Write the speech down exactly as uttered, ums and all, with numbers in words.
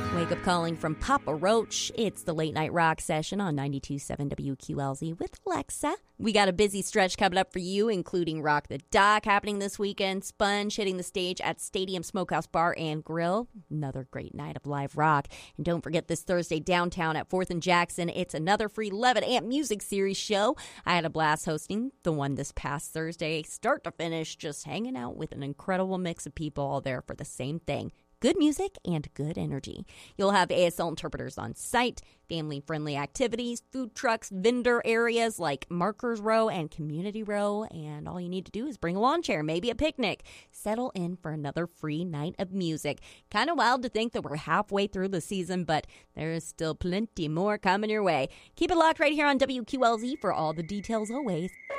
Wake Up Calling from Papa Roach. It's the Late Night Rock Session on ninety-two point seven W Q L Z with Alexa. We got a busy stretch coming up for you, including Rock the Dock happening this weekend, Sponge hitting the stage at Stadium Smokehouse Bar and Grill. Another great night of live rock. And don't forget this Thursday downtown at fourth and Jackson, it's another free Levitt Amp Music Series show. I had a blast hosting the one this past Thursday, start to finish, just hanging out with an incredible mix of people all there for the same thing. Good music and good energy. You'll have A S L interpreters on site, family-friendly activities, food trucks, vendor areas like Markers Row and Community Row, and all you need to do is bring a lawn chair, maybe a picnic. Settle in for another free night of music. Kind of wild to think that we're halfway through the season, but there is still plenty more coming your way. Keep it locked right here on W Q L Z for all the details always.